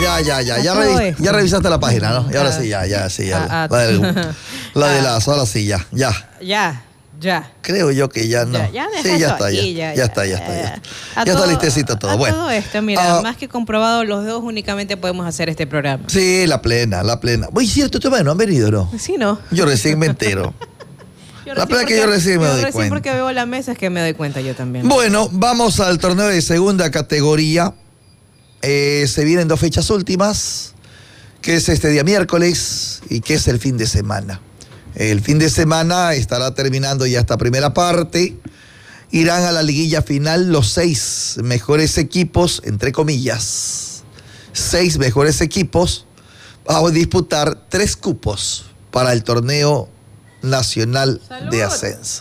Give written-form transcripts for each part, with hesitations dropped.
Ya revisaste la página, ¿no? Y ahora sí, ya. La de las, ahora sí, ya. Ya. Creo yo que ya no. Ya está listecito todo. Bueno. Todo esto, mira, más que comprobado, los dos únicamente podemos hacer este programa. Sí, la plena. Muy cierto, ¿no han venido, no? Sí, no. Yo recién me entero. La plena que yo recién me doy cuenta. Recién porque veo la mesa es que me doy cuenta yo también. Bueno, vamos al torneo de segunda categoría. Se vienen 2 fechas últimas, que es este día miércoles y que es el fin de semana. El fin de semana estará terminando ya esta primera parte. Irán a la liguilla final los 6 mejores equipos, entre comillas. 6 mejores equipos. Vamos a disputar 3 cupos para el torneo nacional de ascenso.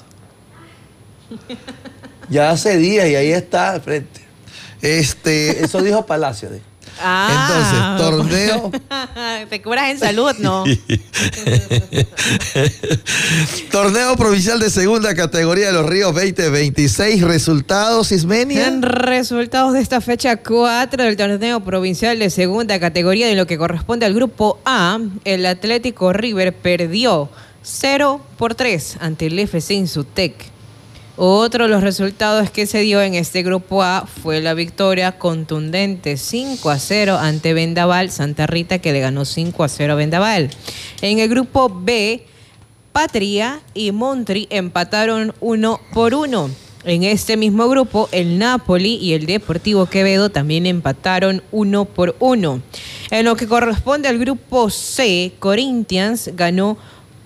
Ya hace días y ahí está al frente. Eso dijo Palacio. Entonces, torneo. Te curas en salud, ¿no? Torneo provincial de segunda categoría de Los Ríos 2026. Resultados, Ismenia. Resultados de esta fecha 4 del torneo provincial de segunda categoría de lo que corresponde al grupo A. El Atlético River perdió 0-3 ante el FC Insutec. Otro de los resultados que se dio en este grupo A fue la victoria contundente 5-0 ante Vendaval Santa Rita, que le ganó 5-0 a Vendaval. En el grupo B, Patria y Montri empataron 1-1. En este mismo grupo, el Napoli y el Deportivo Quevedo también empataron 1-1. En lo que corresponde al grupo C, Corinthians ganó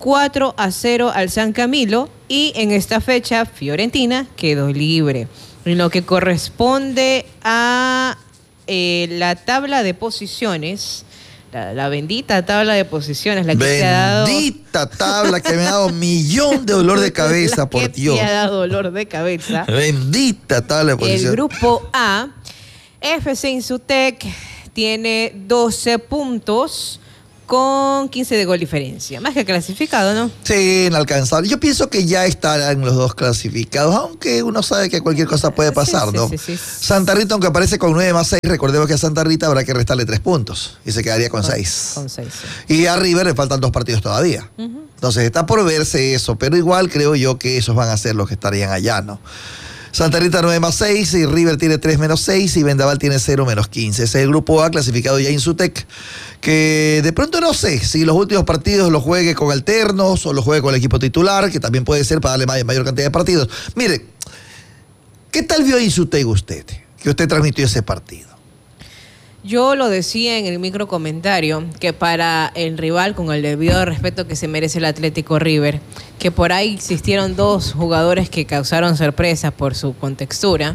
4-0 al San Camilo y en esta fecha Fiorentina quedó libre. En lo que corresponde a la tabla de posiciones, la bendita tabla de posiciones, la que te ha dado... Bendita tabla que me ha dado un millón de dolor de cabeza, por Dios. Te ha dado dolor de cabeza. Bendita tabla de posiciones. El grupo A, FC Insutec tiene 12 puntos con 15 de gol diferencia. Más que clasificado, ¿no? Sí, inalcanzable. Yo pienso que ya estarán los dos clasificados, aunque uno sabe que cualquier cosa puede pasar, ¿no? Sí. Santa Rita, aunque aparece con 9+6, recordemos que a Santa Rita habrá que restarle 3 puntos y se quedaría con 6. Con 6, sí. Y a River le faltan 2 partidos todavía. Entonces está por verse eso, pero igual creo yo que esos van a ser los que estarían allá, ¿no? Santa Rita 9+6 y River tiene 3-6 y Vendaval tiene 0-15. Ese es el grupo A, clasificado ya Insutec, que de pronto no sé si los últimos partidos los juegue con alternos o los juegue con el equipo titular, que también puede ser para darle mayor cantidad de partidos. Mire, ¿qué tal vio Insutec usted? Que usted transmitió ese partido. Yo lo decía en el micro comentario, que para el rival, con el debido respeto que se merece el Atlético River, que por ahí existieron 2 jugadores que causaron sorpresa por su contextura.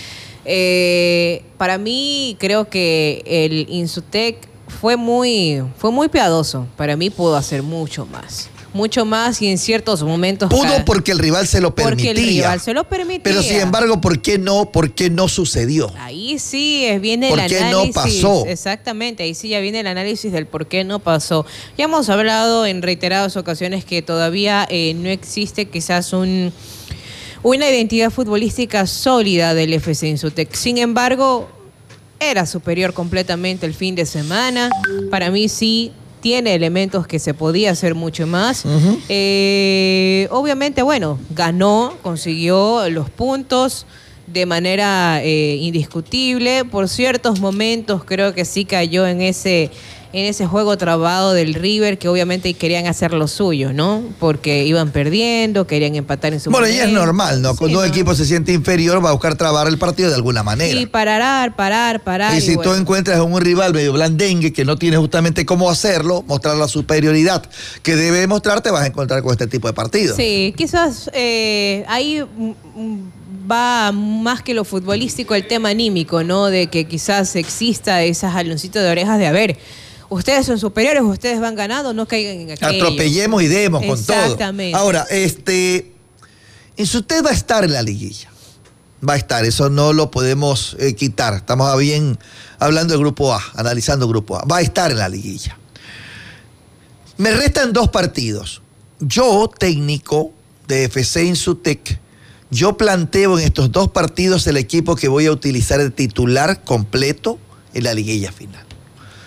Para mí, creo que el Insutec fue muy piadoso. Para mí pudo hacer mucho más y en ciertos momentos... Pudo porque el rival se lo permitía. Porque el rival se lo permitía. Pero sin embargo, ¿por qué no sucedió? Ahí sí viene el análisis. ¿Por qué no pasó? Exactamente, ahí sí ya viene el análisis del por qué no pasó. Ya hemos hablado en reiteradas ocasiones que todavía no existe quizás una identidad futbolística sólida del FC Insutec. Sin embargo, era superior completamente el fin de semana. Para mí sí tiene elementos que se podía hacer mucho más. Obviamente, bueno, consiguió los puntos de manera indiscutible. Por ciertos momentos creo que sí cayó en ese juego trabado del River, que obviamente querían hacer lo suyo, ¿no? Porque iban perdiendo, querían empatar en su momento. Bueno, y es normal, ¿no? Cuando un equipo se siente inferior, va a buscar trabar el partido de alguna manera. Sí, parar. Y si tú encuentras a un rival medio blandengue que no tiene justamente cómo hacerlo, mostrar la superioridad que debe demostrar, te vas a encontrar con este tipo de partidos. Sí, quizás ahí va más que lo futbolístico el tema anímico, ¿no? De que quizás exista esas jaloncitos de orejas de, a ver, ustedes son superiores, ustedes van ganando, no caigan en aquello. Atropellemos y demos con todo. Exactamente. Ahora, usted va a estar en la liguilla. Va a estar, eso no lo podemos quitar. Estamos bien hablando del grupo A, analizando el grupo A. Va a estar en la liguilla. Me restan 2 partidos. Yo, técnico de FC Insutec, yo planteo en estos 2 partidos el equipo que voy a utilizar de titular completo en la liguilla final.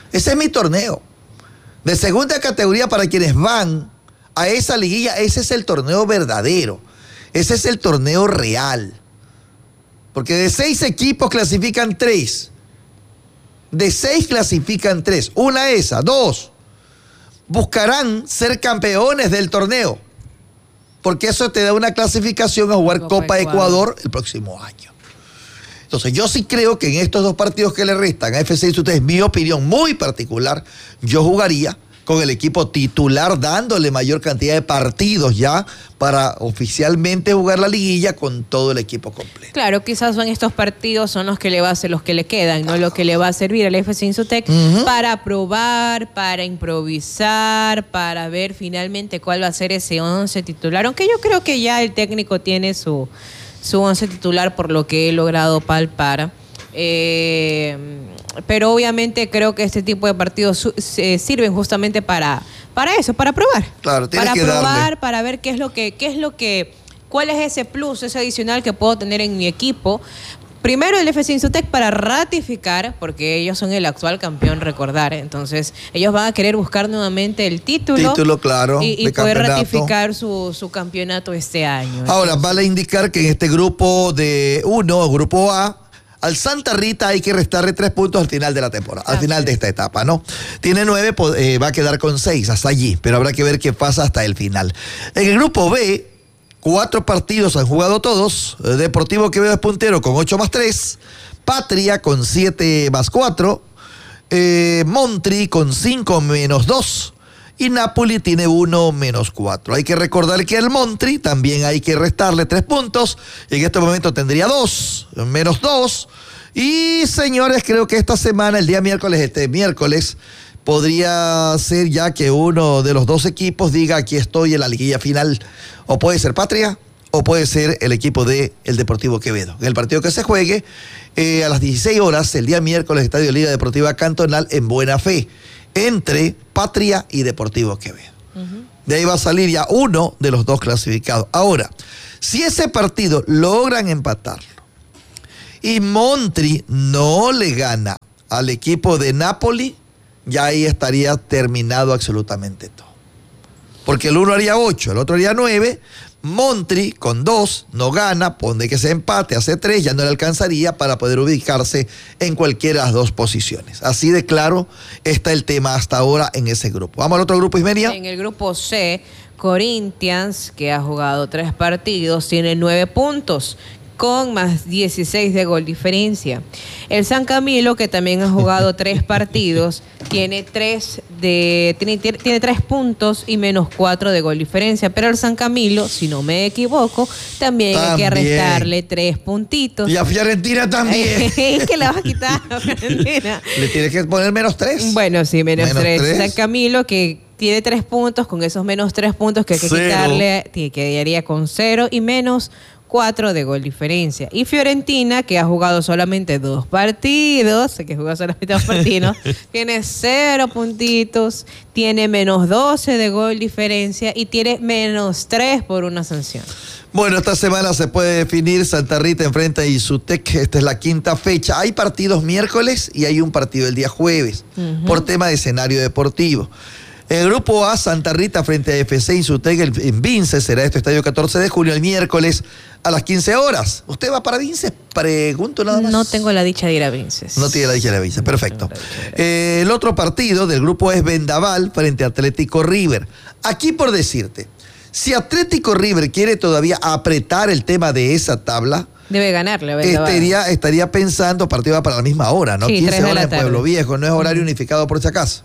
Ese es mi torneo. De segunda categoría para quienes van a esa liguilla, ese es el torneo verdadero. Ese es el torneo real. Porque de 6 equipos clasifican 3. De 6 clasifican 3. Una esa. 2. Buscarán ser campeones del torneo. Porque eso te da una clasificación a jugar Copa Ecuador el próximo año. Entonces, yo sí creo que en estos 2 partidos que le restan a FC Insutec, es mi opinión muy particular, yo jugaría con el equipo titular, dándole mayor cantidad de partidos ya para oficialmente jugar la liguilla con todo el equipo completo. Claro, quizás son estos partidos, son los que le va a hacer, los que le quedan, ¿no? Lo que le va a servir al FC Insutec para probar, para improvisar, para ver finalmente cuál va a ser ese 11 titular. Aunque yo creo que ya el técnico tiene su 11 titular por lo que he logrado palpar. Pero obviamente creo que este tipo de partidos sirven justamente para eso, para probar. Claro, para que probar, darle. para ver cuál es ese plus, ese adicional que puedo tener en mi equipo. Primero el FC Insutec para ratificar, porque ellos son el actual campeón, recordar. Entonces, ellos van a querer buscar nuevamente el título. Claro, y poder ratificar su campeonato este año. Ahora, vale indicar que en este grupo de 1, grupo A, al Santa Rita hay que restarle 3 puntos al final de la temporada, al final de esta etapa, ¿no? Tiene 9, va a quedar con 6 hasta allí, pero habrá que ver qué pasa hasta el final. En el grupo B, 4 partidos han jugado todos. Deportivo Quevedo es puntero con 8+3. Patria con 7+4. Montri con 5-2. Y Napoli tiene 1-4. Hay que recordar que al Montri también hay que restarle 3 puntos. En este momento tendría 2, -2. Y señores, creo que esta semana, el día miércoles, podría ser ya que uno de los 2 equipos diga: aquí estoy en la liguilla final. O puede ser Patria, o puede ser el equipo del Deportivo Quevedo. En el partido que se juegue a las 16 horas, el día miércoles, Estadio Liga Deportiva Cantonal en Buena Fe, entre Patria y Deportivo Quevedo. De ahí va a salir ya uno de los 2 clasificados. Ahora, si ese partido logran empatarlo y Montri no le gana al equipo de Napoli, ya ahí estaría terminado absolutamente todo. Porque el uno haría 8, el otro haría 9. Montri con 2 no gana, pone que se empate, hace 3, ya no le alcanzaría para poder ubicarse en cualquiera de las 2 posiciones. Así de claro está el tema hasta ahora en ese grupo. Vamos al otro grupo, Ismenia. En el grupo C, Corinthians, que ha jugado 3 partidos, tiene 9 puntos, con más 16 de gol diferencia. El San Camilo, que también ha jugado 3 partidos, tiene 3 puntos y -4 de gol diferencia. Pero el San Camilo, si no me equivoco, también hay que restarle 3 puntitos. Y a Fiorentina también. ¿Qué le vas a quitar a Fiorentina? Le tienes que poner -3. Bueno, sí, -3. San Camilo, que tiene 3 puntos, con esos -3 puntos que hay que quitarle, quedaría con 0 y -4 de gol diferencia. Y Fiorentina, que ha jugado solamente 2 partidos, tiene 0 puntitos, tiene -12 de gol diferencia y tiene -3 por una sanción. Bueno, esta semana se puede definir. Santa Rita enfrenta a Insutec. Esta es la 5ª fecha. Hay partidos miércoles y hay un partido el día jueves, por tema de escenario deportivo. El grupo A, Santa Rita frente a FC Insutec en Vinces, será este estadio 14 de junio, el miércoles a las 15 horas. ¿Usted va para Vinces? Pregunto nada más. No tengo la dicha de ir a Vinces. No tiene la dicha de ir a Vinces, perfecto. El otro partido del grupo es Vendaval frente a Atlético River. Aquí por decirte, si Atlético River quiere todavía apretar el tema de esa tabla, debe ganarle a Vendaval. Estaría pensando, partido va para la misma hora, ¿no? Sí, 15 horas en tarde. Pueblo Viejo, no es horario unificado por si acaso.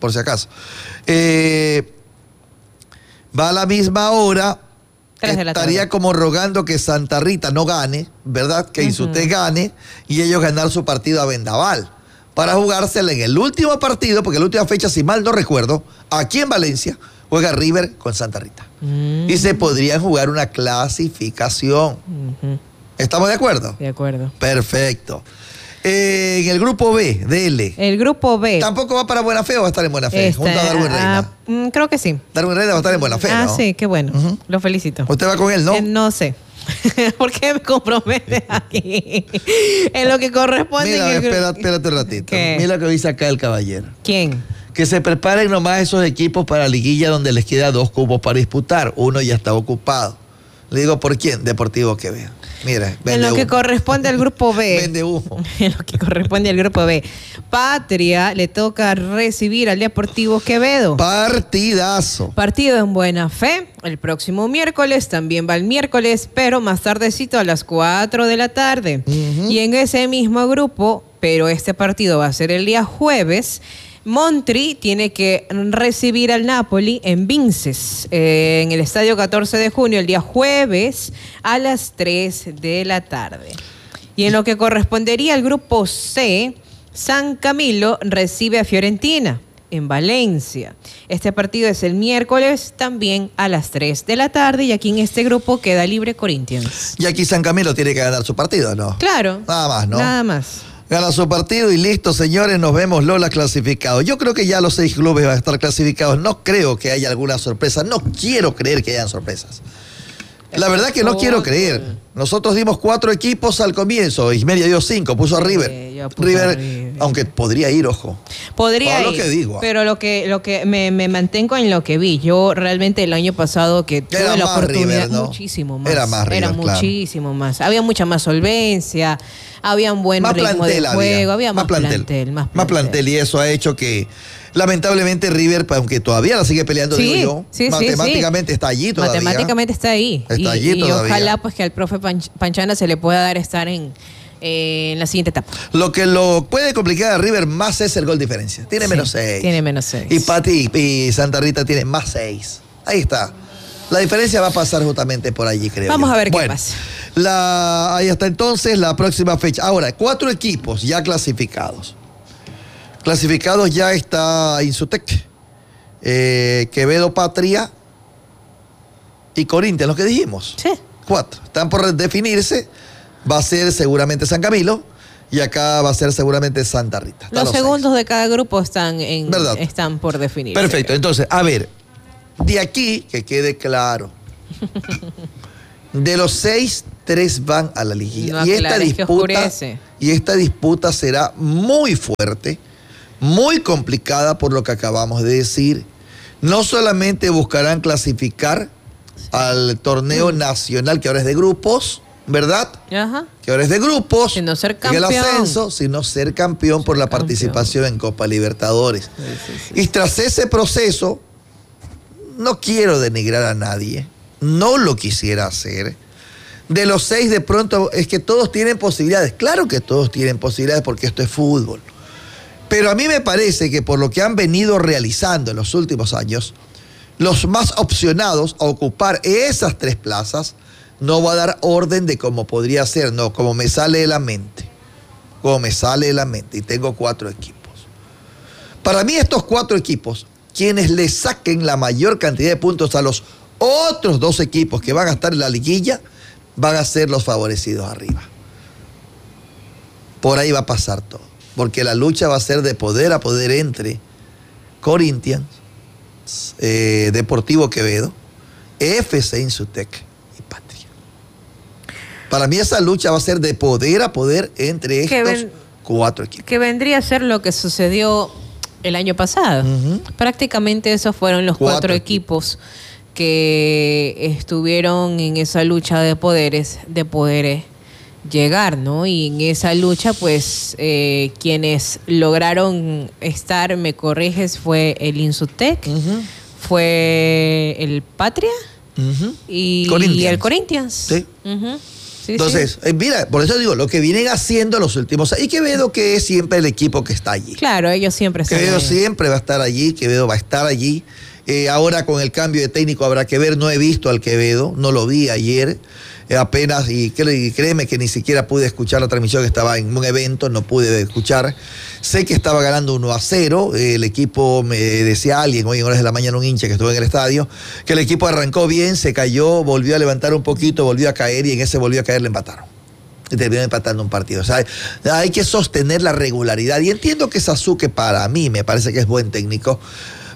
Va a la misma hora. Estaría como rogando que Santa Rita no gane, ¿verdad? Que Insutec gane y ellos ganar su partido a Vendaval para jugársela en el último partido, porque la última fecha, si mal no recuerdo, aquí en Valencia juega River con Santa Rita. Y se podrían jugar una clasificación. ¿Estamos de acuerdo? De acuerdo. Perfecto. En el grupo B, DL. El grupo B. ¿Tampoco va para Buena Fe o va a estar en Buena Fe? Junto a Darwin Reina. Creo que sí. Darwin Reina va a estar en Buena Fe, ¿no? Sí, qué bueno. Lo felicito. ¿Usted va con él, no? No sé. ¿Por qué me comprometes aquí? En lo que corresponde. Mira, en el espérate un ratito. ¿Qué? Mira lo que dice acá el caballero. ¿Quién? Que se preparen nomás esos equipos para la liguilla donde les queda 2 cupos para disputar. Uno ya está ocupado. Le digo, ¿por quién? Deportivo Quevedo. Mira, En vende lo que humo. corresponde al grupo B. Vende humo. En lo que corresponde al grupo B. Patria le toca recibir al Deportivo Quevedo. Partidazo. Partido en buena fe, el próximo miércoles, también va el miércoles, pero más tardecito a las 4 de la tarde. Y en ese mismo grupo, pero este partido va a ser el día jueves, Montri tiene que recibir al Napoli en Vinces, en el estadio 14 de junio, el día jueves a las 3 de la tarde. Y en lo que correspondería al grupo C, San Camilo recibe a Fiorentina en Valencia. Este partido es el miércoles también a las 3 de la tarde y aquí en este grupo queda libre Corinthians. Y aquí San Camilo tiene que ganar su partido, ¿no? Claro. Nada más, ¿no? Nada más. Gana su partido y listo, señores, nos vemos Lola clasificados. Yo creo que ya los 6 clubes van a estar clasificados. No creo que haya alguna sorpresa. No quiero creer que hayan sorpresas. La verdad que no quiero creer. Nosotros dimos 4 equipos al comienzo. Ismedia dio 5, puso a River. Yo puse River, a River. aunque podría ir, ojo. Podría Todo ir, lo que digo. pero lo que me mantengo en lo que vi. Yo realmente el año pasado que tuve Era la más oportunidad, River, ¿no? muchísimo más. Era más River, Era claro. muchísimo más. Había mucha más solvencia, había un buen Más ritmo de plantel juego, había más plantel. Más plantel y eso ha hecho que lamentablemente River, aunque todavía la sigue peleando, Sí, digo yo, sí, matemáticamente está allí todavía. Matemáticamente está ahí. Está allí todavía. Ojalá pues que al profe Panchana se le pueda dar estar en la siguiente etapa. Lo que lo puede complicar a River más es el gol diferencia. Tiene Sí, menos 6. tiene menos 6. Y Pati y Santa Rita tiene más 6. Ahí está. La diferencia va a pasar justamente por allí, creo. Vamos yo. a ver qué Bueno, pasa. ahí está entonces la próxima fecha. Ahora, 4 equipos ya clasificados. Clasificados ya está Insutec, Quevedo, Patria y Corinthians, lo que dijimos. Sí. 4. Están por definirse. Va a ser seguramente San Camilo y acá va a ser seguramente Santa Rita. Están Los segundos de cada grupo están ¿Verdad? están por definir. Perfecto. Entonces, a ver, de aquí que quede claro. De los 6, 3 van a la liguilla. No aclares que oscurece. Y esta disputa será muy fuerte, muy complicada por lo que acabamos de decir. No solamente buscarán clasificar al torneo nacional, que ahora es de grupos, ¿verdad? Ajá. Que ahora es de grupos, Sino ser en el campeón. ascenso, sino ser campeón por la campeón. participación en Copa Libertadores. Sí. Y tras ese proceso, no quiero denigrar a nadie, no lo quisiera hacer. De los 6 de pronto es que todos tienen posibilidades. Claro que todos tienen posibilidades porque esto es fútbol. Pero a mí me parece que por lo que han venido realizando en los últimos años, los más opcionados a ocupar esas 3 plazas, no va a dar orden de cómo podría ser, no, como me sale de la mente. Como me sale de la mente. Y tengo 4 equipos. Para mí estos 4 equipos, quienes le saquen la mayor cantidad de puntos a los otros 2 equipos que van a estar en la liguilla, van a ser los favorecidos arriba. Por ahí va a pasar todo. Porque la lucha va a ser de poder a poder entre Corinthians, Deportivo Quevedo, FC Insutec y Patria. Para mí esa lucha va a ser de poder a poder entre estos 4 equipos. Que vendría a ser lo que sucedió el año pasado. Prácticamente esos fueron los 4 equipos que estuvieron en esa lucha de poderes, llegar, ¿no? Y en esa lucha, pues, quienes lograron estar, me corriges, fue el Insutec, fue el Patria y el Corinthians. Sí. Sí, entonces, mira, por eso digo, lo que vienen haciendo los últimos años, y Quevedo que es siempre el equipo que está allí. Claro, ellos siempre están Quevedo ahí. siempre va a estar allí, Quevedo va a estar allí. Ahora con el cambio de técnico habrá que ver, no he visto al Quevedo, no lo vi ayer, apenas, y créeme que ni siquiera pude escuchar la transmisión, estaba en un evento, no pude escuchar. Sé que estaba ganando 1-0, el equipo, me decía alguien hoy en horas de la mañana, un hincha que estuvo en el estadio, que el equipo arrancó bien, se cayó, volvió a levantar un poquito, volvió a caer y en ese volvió a caer le empataron. Y terminó empatando un partido. O sea, hay que sostener la regularidad. Y entiendo que Sasuke para mí me parece que es buen técnico.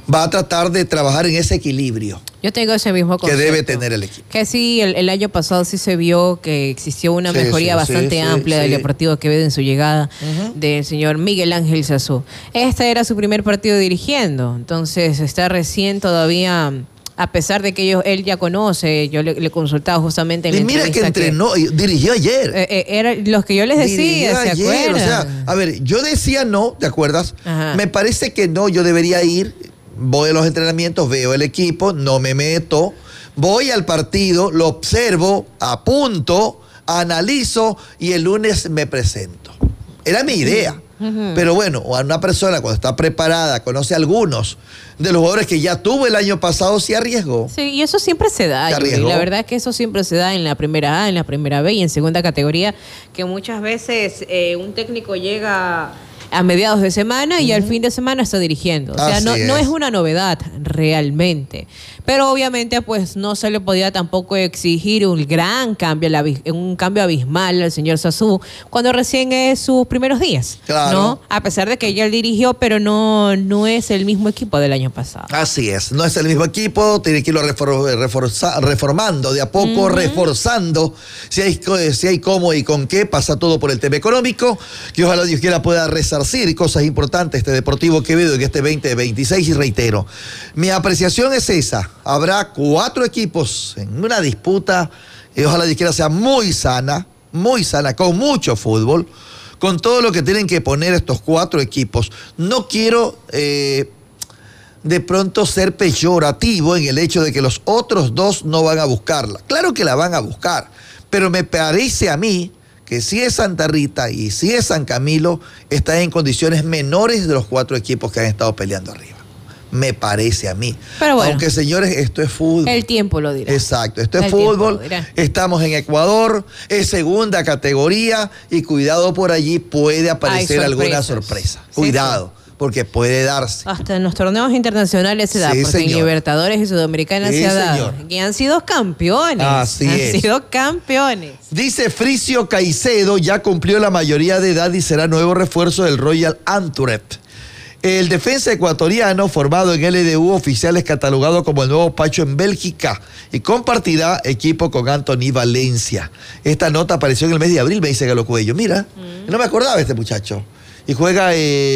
va a tratar de trabajar en ese equilibrio Yo tengo ese mismo que concepto. debe tener el equipo. Que sí, el año pasado sí se vio que existió una mejoría bastante amplia del Deportivo Quevedo en su llegada del señor Miguel Ángel Sazú. Este era su primer partido dirigiendo, entonces está recién todavía, a pesar de que él ya conoce, yo le consultaba justamente en la mira que entrevista entrenó, dirigió ayer. Era los que yo les decía, ¿se acuerdan? O sea, a ver, yo decía no, ¿te acuerdas? Ajá. Me parece que no, yo debería ir, voy a los entrenamientos, veo el equipo, no me meto, voy al partido, lo observo, apunto, analizo y el lunes me presento. Era mi idea. Pero bueno, a una persona cuando está preparada, conoce a algunos de los jugadores que ya tuvo el año pasado, se arriesgó. Sí, y eso siempre se da. La verdad es que eso siempre se da en la primera A, en la primera B y en segunda categoría, que muchas veces un técnico llega a mediados de semana y al fin de semana está dirigiendo. O sea, no es una novedad realmente. Pero obviamente pues no se le podía tampoco exigir un gran cambio, un cambio abismal al señor Sazú cuando recién es sus primeros días. Claro. ¿No? A pesar de que ya él dirigió, pero no es el mismo equipo del año pasado. Así es, no es el mismo equipo, tiene que irlo reformando de a poco, reforzando. Si hay cómo y con qué, pasa todo por el tema económico, que ojalá Dios quiera pueda resarcir cosas importantes este Deportivo Quevedo en este 2026. Y reitero, mi apreciación es esa. Habrá 4 equipos en una disputa, y ojalá Dios quiera sea muy sana, con mucho fútbol, con todo lo que tienen que poner estos 4 equipos. No quiero de pronto ser peyorativo en el hecho de que los otros 2 no van a buscarla. Claro que la van a buscar, pero me parece a mí que si es Santa Rita y si es San Camilo, están en condiciones menores de los 4 equipos que han estado peleando arriba. Me parece a mí. Pero bueno, aunque señores, esto es fútbol. El tiempo lo dirá. Exacto, esto es fútbol. Estamos en Ecuador, es segunda categoría y cuidado, por allí puede aparecer alguna sorpresa. Cuidado, porque puede darse. Hasta en los torneos internacionales se da, porque en Libertadores y Sudamericanas se ha dado. Y han sido campeones. Han sido campeones. Dice Fricio Caicedo, ya cumplió la mayoría de edad y será nuevo refuerzo del Royal Antwerp. El defensa ecuatoriano, formado en LDU, oficial es catalogado como el nuevo Pacho en Bélgica y compartirá equipo con Anthony Valencia. Esta nota apareció en el mes de abril, me dice Galo Cuello. Mira, no me acordaba de este muchacho. Y juega